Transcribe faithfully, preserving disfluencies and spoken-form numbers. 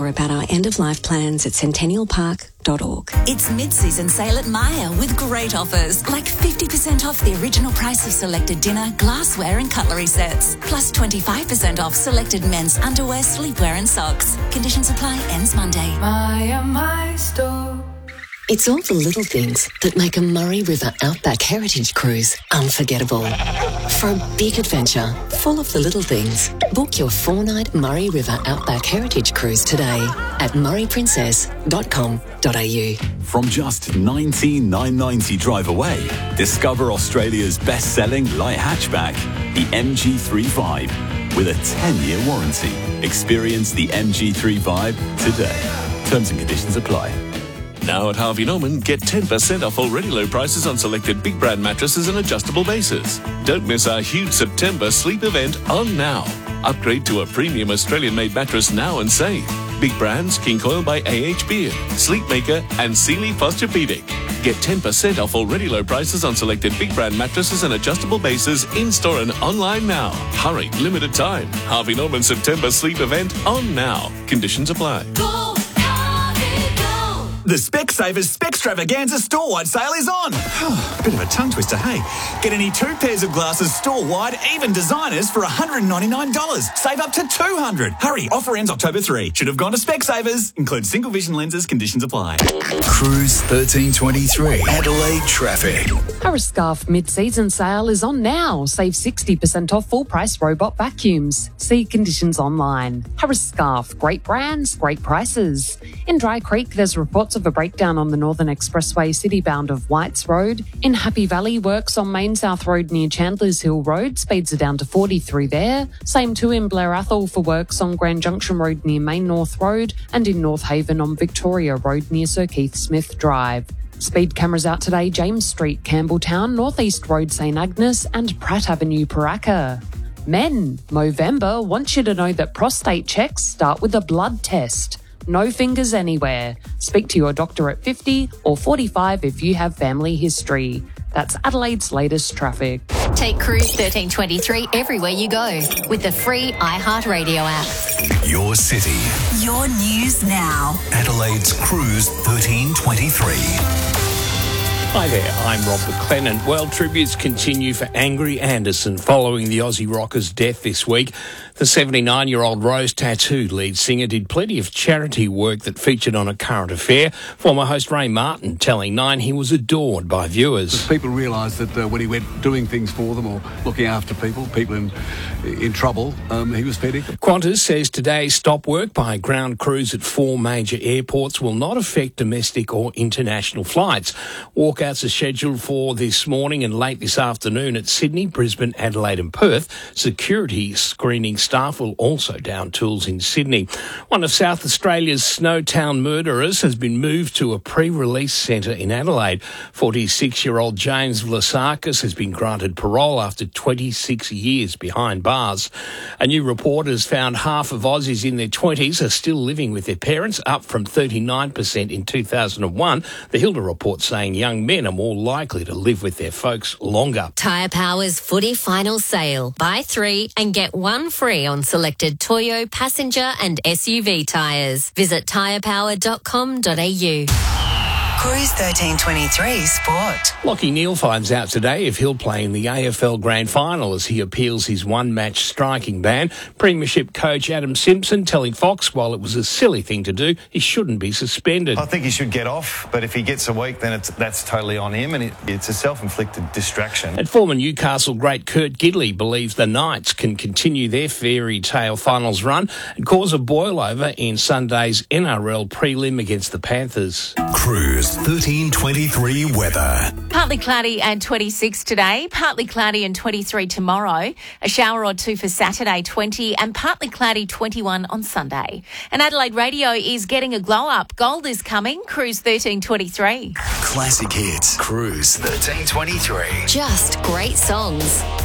more about our end-of-life plans at centennial park dot org. It's mid-season sale at Myer with great offers, like fifty percent off the original price of selected dinner, glassware and cutlery sets, plus twenty-five percent off selected men's underwear, sleepwear and socks. Conditions apply, ends Monday. Myer, my store. It's all the little things that make a Murray River Outback Heritage Cruise unforgettable. For a big adventure full of the little things, book your four-night Murray River Outback Heritage Cruise today at murray princess dot com dot a u. From just nineteen thousand nine hundred ninety drive away, discover Australia's best-selling light hatchback, the M G three five, with a ten-year warranty. Experience the M G three five today. Terms and conditions apply. Now at Harvey Norman, get ten percent off already low prices on selected big brand mattresses and adjustable bases. Don't miss our huge September sleep event on now. Upgrade to a premium Australian-made mattress now and save. Big brands, King Coil by A H Beard, Sleepmaker and Sealy Posturepedic. Get ten percent off already low prices on selected big brand mattresses and adjustable bases in-store and online now. Hurry, limited time. Harvey Norman September sleep event on now. Conditions apply. Go! The Specsavers Specstravaganza store-wide sale is on. Bit of a tongue twister, hey? Get any two pairs of glasses store-wide, even designers, for one hundred ninety-nine dollars. Save up to two hundred dollars. Hurry, offer ends October third. Should have gone to Specsavers. Include single vision lenses, conditions apply. Cruise thirteen twenty-three, Adelaide traffic. Harris Scarf mid-season sale is on now. Save sixty percent off full-price robot vacuums. See conditions online. Harris Scarf, great brands, great prices. In Dry Creek, there's reports of a breakdown on the Northern Expressway city-bound of Whites Road. In Happy Valley, works on Main South Road near Chandlers Hill Road. Speeds are down to forty through there. Same too in Blair Athol for works on Grand Junction Road near Main North Road and in North Haven on Victoria Road near Sir Keith Smith Drive. Speed cameras out today, James Street, Campbelltown, North East Road, St Agnes and Pratt Avenue, Paraka. Men, Movember wants you to know that prostate checks start with a blood test. No fingers anywhere. Speak to your doctor at fifty or forty-five if you have family history. That's Adelaide's latest traffic. Take Cruise thirteen twenty-three everywhere you go with the free iHeartRadio app. Your city. Your news now. Adelaide's Cruise thirteen twenty-three. Hi there, I'm Rob McLennan. Well, tributes continue for Angry Anderson following the Aussie rocker's death this week. The seventy-nine-year-old Rose Tattoo lead singer did plenty of charity work that featured on A Current Affair. Former host Ray Martin telling Nine he was adored by viewers. People realised that uh, when he went doing things for them or looking after people, people in in trouble, um, he was fair dinkum. Qantas says today's stop work by ground crews at four major airports will not affect domestic or international flights. Walkouts are scheduled for this morning and late this afternoon at Sydney, Brisbane, Adelaide and Perth. Security screening staff will also down tools in Sydney. One of South Australia's Snowtown murderers has been moved to a pre-release centre in Adelaide. forty-six-year-old James Vlasakis has been granted parole after twenty-six years behind bars. A new report has found half of Aussies in their twenties are still living with their parents, up from thirty-nine percent in two thousand one. The Hilda report saying young men are more likely to live with their folks longer. Tyre Power's footy final sale. Buy three and get one free on selected Toyo, passenger and S U V tyres. Visit tyre power dot com dot a u. Cruise thirteen twenty-three Sport. Lachie Neale finds out today if he'll play in the A F L Grand Final as he appeals his one-match striking ban. Premiership coach Adam Simpson telling Fox while it was a silly thing to do, he shouldn't be suspended. I think he should get off, but if he gets a week, then it's, that's totally on him, and it, it's a self-inflicted distraction. And former Newcastle great Kurt Gidley believes the Knights can continue their fairy tale finals run and cause a boil-over in Sunday's N R L prelim against the Panthers. Cruise thirteen twenty-three weather. Partly cloudy and twenty-six today, partly cloudy and twenty-three tomorrow, a shower or two for Saturday, twenty, and partly cloudy, twenty-one on Sunday. And Adelaide Radio is getting a glow up. Gold is coming. Cruise thirteen twenty-three. Classic hits. Cruise thirteen twenty-three. Just great songs.